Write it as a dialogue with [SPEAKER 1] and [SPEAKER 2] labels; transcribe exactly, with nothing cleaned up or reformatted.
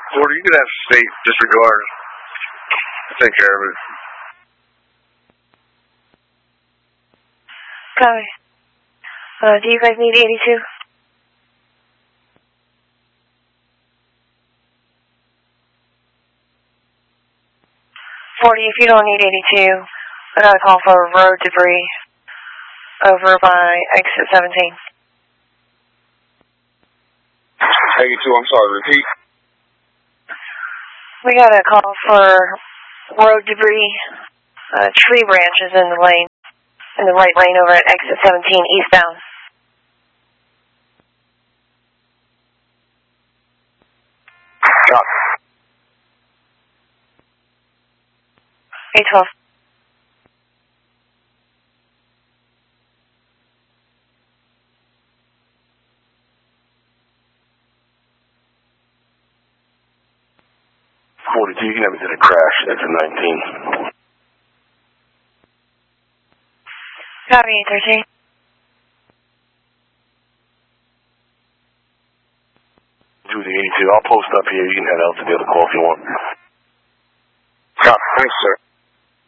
[SPEAKER 1] Porter, you can have state disregard. I'll take care of it.
[SPEAKER 2] Copy. Uh, do you guys need eighty-two? forty, if you don't need eighty-two, I got a call for road debris over by exit seventeen.
[SPEAKER 1] eighty-two, I'm sorry, repeat.
[SPEAKER 2] We got a call for road debris, uh, tree branches in the lane, in the right lane over at exit seventeen eastbound.
[SPEAKER 1] Copy.
[SPEAKER 2] eight twelve.
[SPEAKER 1] forty-two, you can have me to the crash, exit nineteen.
[SPEAKER 2] Copy, eight thirteen.
[SPEAKER 1] Do the eighty-two, I'll post up here, you can head out to the other call if you want. Copy, thanks sir.